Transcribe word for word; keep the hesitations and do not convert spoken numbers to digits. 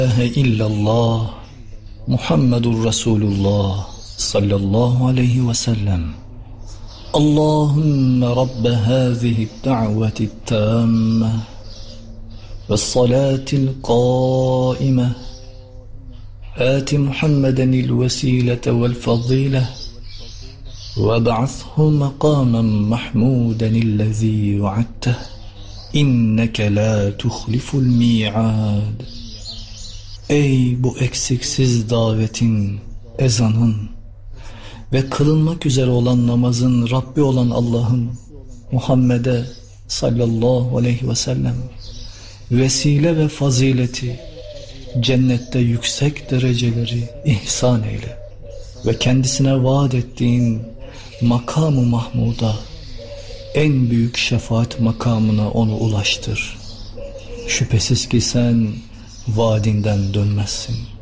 ilahe illallah Muhammedur Resulullah sallallahu aleyhi ve sellem. Allahümme Rabbe hâzihi da'veti tâmme ve salatil qâime âti Muhammedenil vesilete vel fazîle ve ba'athu makâmen mahmûdenillezî va'atteh inneke la tuhliful mi'ad. Ey bu eksiksiz davetin, ezanın ve kılınmak üzere olan namazın Rabbi olan Allah'ım, Muhammed'e sallallahu aleyhi ve sellem vesile ve fazileti, cennette yüksek dereceleri ihsan eyle ve kendisine vaat ettiğin makam-ı mahmuda, en büyük şefaat makamına onu ulaştır. Şüphesiz ki sen vaadinden dönmezsin.